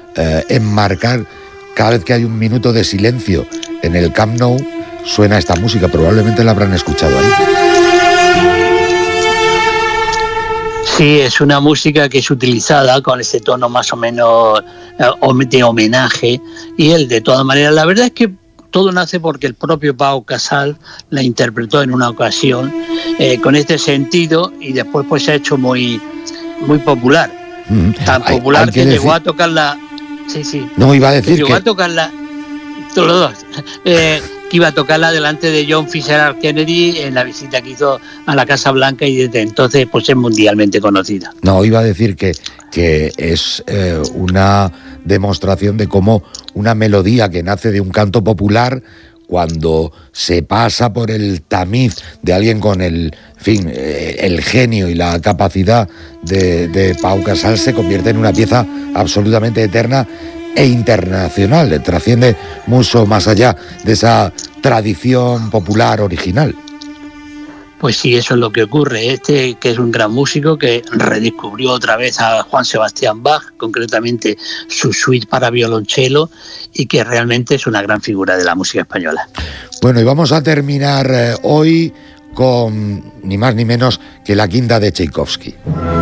enmarcar cada vez que hay un minuto de silencio en el Camp Nou, suena esta música, probablemente la habrán escuchado ahí. Sí, es una música que es utilizada con ese tono más o menos de homenaje, y él, de todas maneras, la verdad es que todo nace porque el propio Pau Casals la interpretó en una ocasión con este sentido, y después pues se ha hecho muy, muy popular. Tan popular hay que decir... llegó a tocarla. Sí. No, iba a decir que... Llegó a tocarla, todos los dos, que iba a tocarla delante de John Fitzgerald Kennedy en la visita que hizo a la Casa Blanca, y desde entonces pues es mundialmente conocida. No, iba a decir que es una demostración de cómo una melodía que nace de un canto popular, cuando se pasa por el tamiz de alguien con el genio y la capacidad de Pau Casals, se convierte en una pieza absolutamente eterna e internacional, trasciende mucho más allá de esa tradición popular original. Pues sí, eso es lo que ocurre. Que es un gran músico que redescubrió otra vez a Juan Sebastián Bach, concretamente su suite para violonchelo, y que realmente es una gran figura de la música española. Bueno, y vamos a terminar hoy con ni más ni menos que la quinta de Tchaikovsky.